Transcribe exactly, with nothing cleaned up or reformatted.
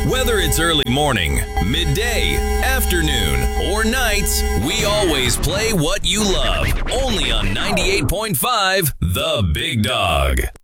Whether it's early morning, midday, afternoon, or nights, we always play what you love. Only on ninety-eight point five The Big Dog.